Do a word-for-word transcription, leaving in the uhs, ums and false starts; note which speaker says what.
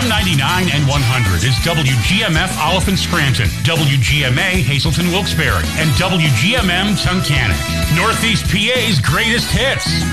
Speaker 1: one ninety-nine and one hundred is W G M F Oliphant Scranton, W G M A Hazelton Wilkes-Barre, and W G M M Tunkhannock. Northeast P A's greatest hits.